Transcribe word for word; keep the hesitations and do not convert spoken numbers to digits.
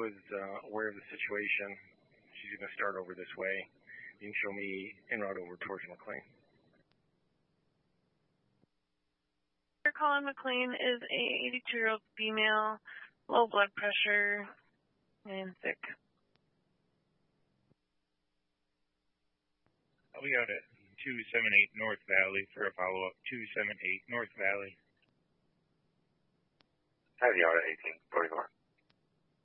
is uh, aware of the situation. She's going to start over this way. You can show me en route over towards McLean. Colin McLean is a eighty-two-year-old female, low blood pressure, and sick. I'll be out at two seven eight North Valley for a follow-up. two seven eight North Valley. Have you out at eighteen forty-four.